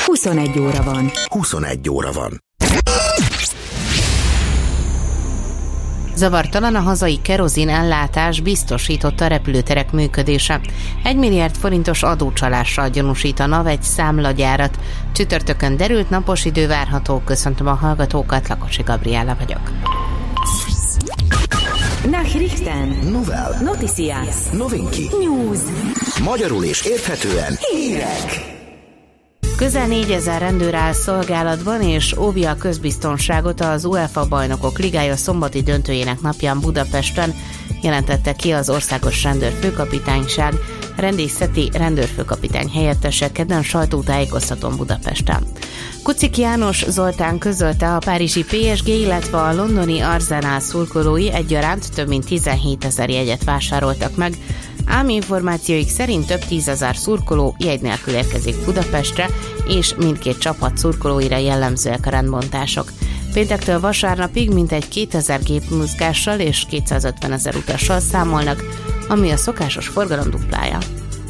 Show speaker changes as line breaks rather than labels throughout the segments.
21 óra van.
21 óra van.
Zavartalan a hazai kerozin ellátás, biztosította a repülőterek működése. 1 milliárd forintos adócsalással gyanúsít a NAV egy számlagyárat. Csütörtökön derült napos idő várható. Köszöntöm a hallgatókat, Lakosi Gabriella vagyok.
Nachrichten.
Novel.
Noticias.
Novinki.
News.
Magyarul és érthetően.
Hírek.
Közel 4000 rendőr áll szolgálatban és óvja a közbiztonságot az UEFA Bajnokok Ligája szombati döntőjének napján Budapesten, jelentette ki az Országos Rendőrfőkapitányság. Rendészeti rendőrfőkapitány helyettese kedden sajtótájékoztatón Budapesten. Kucik János Zoltán közölte, a párizsi PSG, illetve a londoni Arsenal szurkolói egyaránt több mint 17 000 jegyet vásároltak meg, ám információik szerint több 10 000 szurkoló jegy nélkül érkezik Budapestre, és mindkét csapat szurkolóira jellemzőek a rendbontások. Péntektől vasárnapig mintegy 2000 gépmozgással és 250 000 utassal számolnak, ami a szokásos forgalom duplája.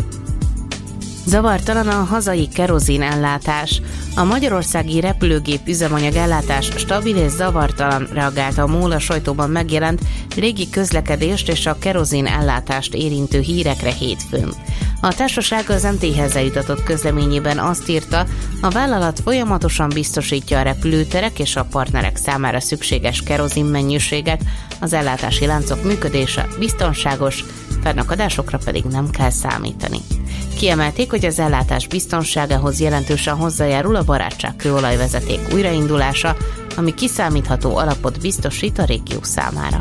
Zavartalan a hazai kerozin ellátás. A magyarországi repülőgép üzemanyag ellátás stabil és zavartalan, reagálta a MOL a sajtóban megjelent légi közlekedést és a kerozin ellátást érintő hírekre hétfőn. A társaság az MT-hez eljutatott közleményében azt írta, a vállalat folyamatosan biztosítja a repülőterek és a partnerek számára szükséges kerozin mennyiséget, az ellátási láncok működése biztonságos, fennakadásokra pedig nem kell számítani. Kiemelték, hogy az ellátás biztonságához jelentősen hozzájárul a barátságkőolajvezeték újraindulása, ami kiszámítható alapot biztosít a régió számára.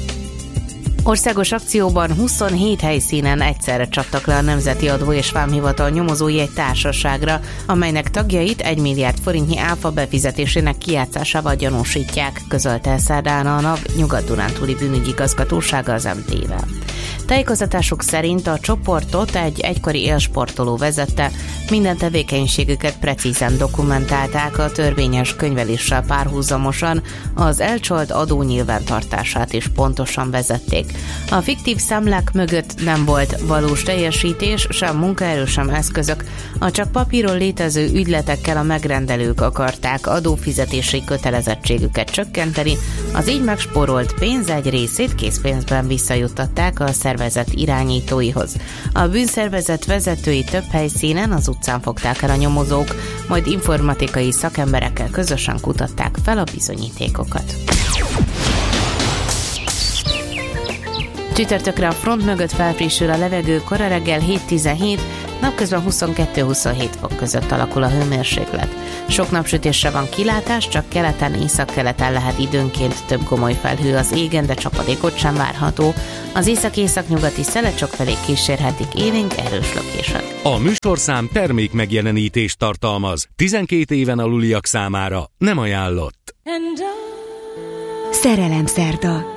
Országos akcióban 27 helyszínen egyszerre csaptak le a Nemzeti Adó és Vámhivatal nyomozói egy társaságra, amelynek tagjait 1 milliárd forintnyi áfa befizetésének kijátszásával gyanúsítják, közölte szerdán a NAV Nyugat-Dunántúli bűnügyigazgatósága az MT-vel. Tájékoztatások szerint a csoportot egy egykori élsportoló vezette, minden tevékenységüket precízen dokumentálták, a törvényes könyveléssel párhuzamosan az elcsolt adó nyilvántartását is pontosan vezették. A fiktív számlák mögött nem volt valós teljesítés, sem munkaerő, sem eszközök, a csak papíron létező ügyletekkel a megrendelők akarták adófizetési kötelezettségüket csökkenteni, az így megspórolt pénz egy részét készpénzben visszajuttatták a szervezet irányítóihoz. A bűnszervezet vezetői több helyszínen az utcán fogták el a nyomozók, majd informatikai szakemberekkel közösen kutatták fel a bizonyítékokat. Csütörtökre a front mögött felfrissül a levegő, kora reggel 7-17, napközben 22-27 fok között alakul a hőmérséklet. Sok napsütésre van kilátás, csak keleten, északkeleten lehet időnként több gomoly felhő az égen, de csapadékot sem várható. Az észak-északnyugati szelecsok felé kísérhetik élénk erős lökések.
A műsorszám termék megjelenítést tartalmaz. 12 éven aluliak számára nem ajánlott.
Szerelemszerda.